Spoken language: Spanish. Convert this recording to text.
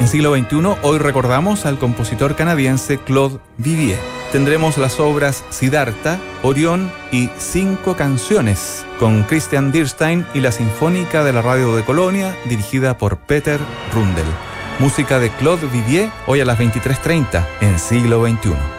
siglo XXI, hoy recordamos al compositor canadiense Claude Vivier. Tendremos las obras Siddhartha, Orión y 5 canciones, con Christian Dierstein y la Sinfónica de la Radio de Colonia, dirigida por Peter Rundel. Música de Claude Vivier, hoy a las 23:30 en Siglo XXI.